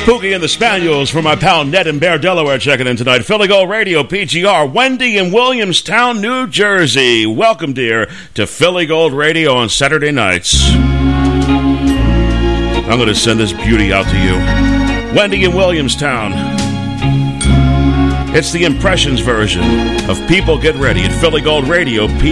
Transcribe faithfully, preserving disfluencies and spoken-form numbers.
Pookie and the Spaniels for my pal Ned in Bear, Delaware, checking in tonight. Philly Gold Radio, P G R. Wendy in Williamstown, New Jersey. Welcome, dear, to Philly Gold Radio on Saturday nights. I'm going to send this beauty out to you. Wendy in Williamstown. It's the Impressions version of People Get Ready at Philly Gold Radio, P